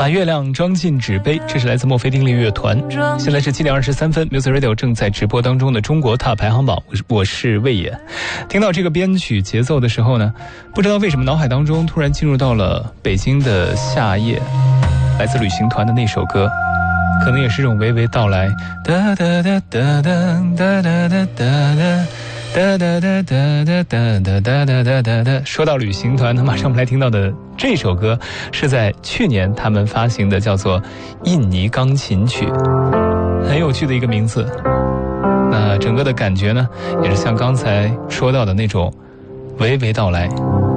把月亮装进纸杯，这是来自墨菲定律乐团。现在是7点23分 Music Radio 正在直播当中的中国大排行榜，我是魏野。听到这个编曲节奏的时候呢，不知道为什么脑海当中突然进入到了北京的夏夜，来自旅行团的那首歌，可能也是这种娓娓道来。哒哒哒哒哒哒哒哒哒哒哒哒哒哒哒哒哒哒哒。说到旅行团呢，马上我们来听到的这首歌是在去年他们发行的，叫做《印尼钢琴曲》，很有趣的一个名字。那整个的感觉呢，也是像刚才说到的那种娓娓道来。